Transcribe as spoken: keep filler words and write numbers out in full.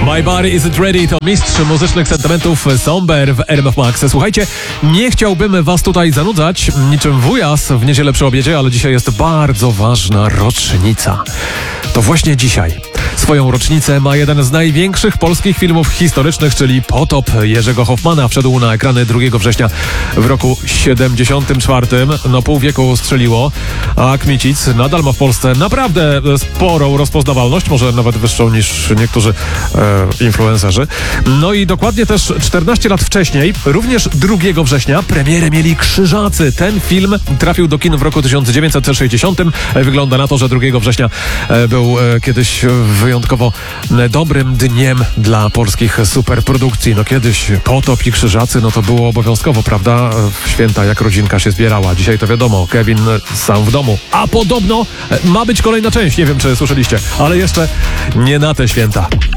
My Body Isn't Ready to mistrz muzycznych sentymentów Somber w R M F Max. Słuchajcie, nie chciałbym was tutaj zanudzać niczym wujas w niedzielę przy obiedzie, ale dzisiaj jest bardzo ważna rocznica. To właśnie dzisiaj swoją rocznicę ma jeden z największych polskich filmów historycznych, czyli Potop Jerzego Hoffmana. Wszedł na ekrany drugiego września w roku siedemdziesiątym czwartym. No pół wieku strzeliło, a Kmicic nadal ma w Polsce naprawdę sporą rozpoznawalność, może nawet wyższą niż niektórzy e, influencerzy. No i dokładnie też czternaście lat wcześniej, również drugiego września, premierę mieli Krzyżacy. Ten film trafił do kin w roku tysiąc dziewięćset sześćdziesiątym. Wygląda na to, że drugiego września e, był e, kiedyś wyjątkowo dobrym dniem dla polskich superprodukcji. No kiedyś Potop i Krzyżacy, no to było obowiązkowo, prawda? W święta jak rodzinka się zbierała. Dzisiaj to wiadomo, Kevin sam w domu. A podobno ma być kolejna część, nie wiem czy słyszeliście, ale jeszcze nie na te święta.